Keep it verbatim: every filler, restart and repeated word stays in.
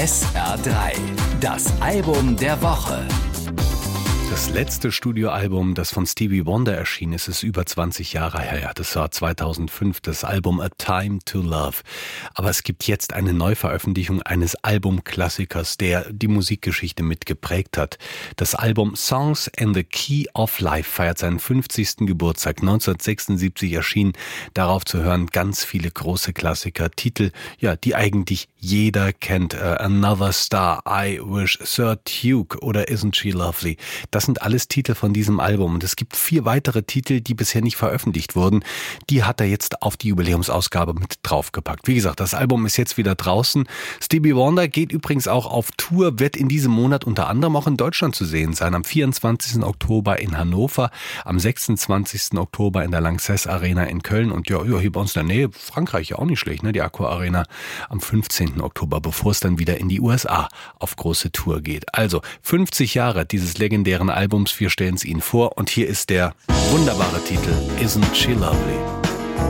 S R drei, das Album der Woche. Das letzte Studioalbum, das von Stevie Wonder erschien, ist es über zwanzig Jahre her. Das war zweitausendfünf, das Album A Time to Love. Aber es gibt jetzt eine Neuveröffentlichung eines Albumklassikers, der die Musikgeschichte mitgeprägt hat. Das Album Songs in the Key of Life feiert seinen fünfzigsten Geburtstag. neunzehnhundertsechsundsiebzig erschienen, darauf zu hören ganz viele große Klassiker, Titel, ja, die eigentlich jeder kennt. Uh, Another Star, I Wish, Sir Duke oder Isn't She Lovely? Das sind alles Titel von diesem Album. Und es gibt vier weitere Titel, die bisher nicht veröffentlicht wurden. Die hat er jetzt auf die Jubiläumsausgabe mit draufgepackt. Wie gesagt, das Album ist jetzt wieder draußen. Stevie Wonder geht übrigens auch auf Tour, wird in diesem Monat unter anderem auch in Deutschland zu sehen sein. Am vierundzwanzigsten Oktober in Hannover, am sechsundzwanzigsten Oktober in der Lanxess Arena in Köln und ja, hier bei uns in der Nähe, Frankreich ja auch nicht schlecht, ne? Die Aqua Arena am fünfzehnten Oktober, bevor es dann wieder in die U S A auf große Tour geht. Also fünfzig Jahre dieses legendären Albums, wir stellen es Ihnen vor und hier ist der wunderbare Titel Isn't She Lovely?